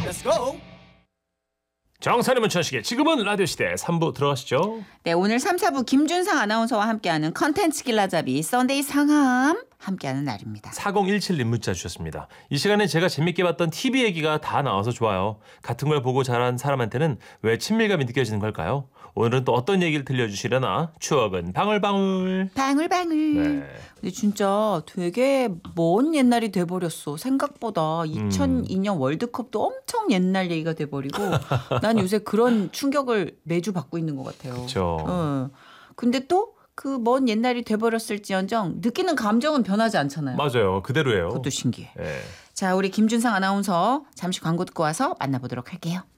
Let's go. 정선의 문천식의 지금은 라디오 시대 3부 들어가시죠. 네, 오늘 3, 4부 김준상 아나운서와 함께하는 컨텐츠 길라잡이 썬데이 상암 함께하는 날입니다. 4017님 문자 주셨습니다. 이 시간에 제가 재밌게 봤던 TV 얘기가 다 나와서 좋아요. 같은 걸 보고 자란 사람한테는 왜 친밀감이 느껴지는 걸까요? 오늘은 또 어떤 얘기를 들려주시려나? 추억은 방울방울. 방울방울. 네. 근데 진짜 되게 먼 옛날이 돼버렸어. 생각보다 2002년 월드컵도 엄청 옛날 얘기가 돼버리고 난 요새 그런 충격을 매주 받고 있는 것 같아요. 그렇죠. 근데 또 그 먼 옛날이 돼버렸을지언정 느끼는 감정은 변하지 않잖아요. 맞아요. 그대로예요. 그것도 신기해. 네. 자, 우리 김준상 아나운서 잠시 광고 듣고 와서 만나보도록 할게요.